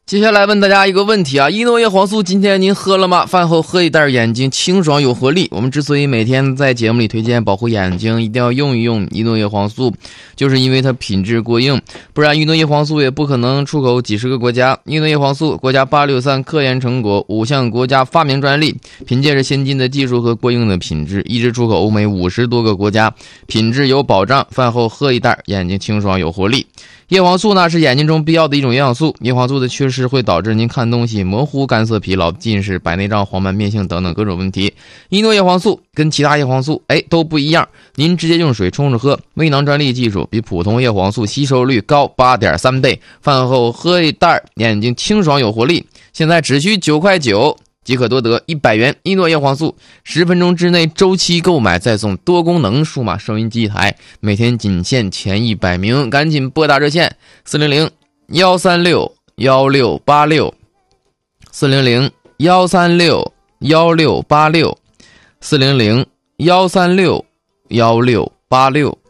接下来问大家一个问题啊，依诺叶黄素今天您喝了吗？饭后喝一袋，眼睛清爽有活力。我们之所以每天在节目里推荐保护眼睛一定要用一用依诺叶黄素，就是因为它品质过硬，不然依诺叶黄素也不可能出口几十个国家。依诺叶黄素国家863科研成果，5项国家发明专利，凭借着先进的技术和过硬的品质，一直出口欧美50多个国家，品质有保障。饭后喝一袋，眼睛清爽有活力。叶黄素呢是眼睛中必要的一种营养素，叶黄素的缺失会导致您看东西模糊、干涩、疲劳、近视、白内障、黄斑变性等等各种问题。依诺叶黄素跟其他叶黄素都不一样，您直接用水冲着喝，微囊专利技术比普通叶黄素吸收率高 8.3 倍。饭后喝一袋，眼睛清爽有活力。现在只需9.9块即可多得100元依诺叶黄素，10分钟之内周期购买，再送多功能数码收音机一台，每天仅限前100名，赶紧拨打热线400-136-1686 400-136-1686 400-136-1686。